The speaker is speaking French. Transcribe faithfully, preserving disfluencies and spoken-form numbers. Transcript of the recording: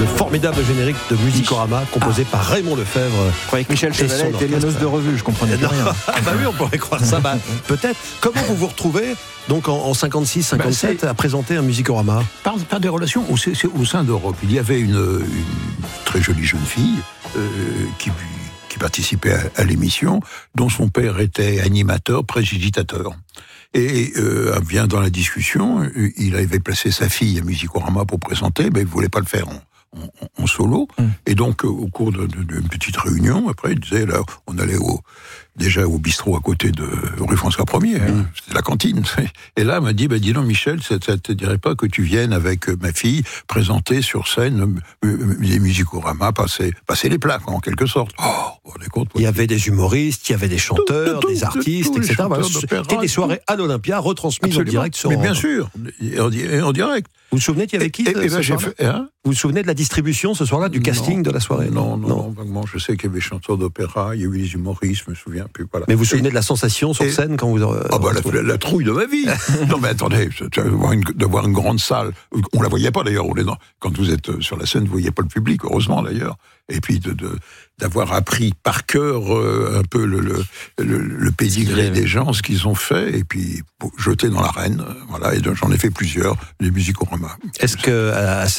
Le formidable générique de Musicorama composé ah. par Raymond Lefebvre. Je croyais que Michel Chevalet était lyonnaise de revue, je comprenais pas rien. Ah bah oui, on pourrait croire ça. Bah, peut-être. Comment vous vous retrouvez donc en, en cinquante-six cinquante-sept bah, à présenter un Musicorama? Par, par des relations au, au sein d'Europe. Il y avait une, une très jolie jeune fille euh, qui, qui participait à, à l'émission, dont son père était animateur, prestidigitateur. Et euh, vient dans la discussion, il avait placé sa fille à Musicorama pour présenter, mais il ne voulait pas le faire en, en, en solo. Mm. Et donc, au cours d'une petite réunion, après, il disait, là, on allait au, déjà au bistrot à côté de rue François Ier, hein, mm. c'était la cantine. Et là, il m'a dit, bah, dis donc, Michel, ça ne te dirait pas que tu viennes avec ma fille présenter sur scène les Musicorama, passer, passer les plats, en quelque sorte. Oh, on est compte, il y avait des humoristes, il y avait des chanteurs, tout, tout, des artistes, tout, et cetera. C'était des soirées à l'Olympia retransmises en direct sur... Mais bien sûr, en, en direct. Vous vous souvenez, il y avait qui et, ce, et ben, ce fait, hein vous vous souvenez de la distribution ce soir-là, du non, casting de la soirée? Non, non, non, vaguement. Je sais qu'il y avait des chanteurs d'opéra, il y avait des humoristes, je me souviens plus. Voilà. Mais vous vous souvenez et, de la sensation sur et, scène quand vous... Euh, ah bah la, la trouille de ma vie. Non mais attendez, de voir, une, de voir une grande salle, on la voyait pas d'ailleurs, quand vous êtes sur la scène, vous voyez pas le public, heureusement d'ailleurs. Et puis de, de, d'avoir appris par cœur euh, un peu le, le, le, le pédigré des gens, ce qu'ils ont fait, et puis jeter dans l'arène, voilà, et j'en ai fait plusieurs, les Musicorama. Est-ce que à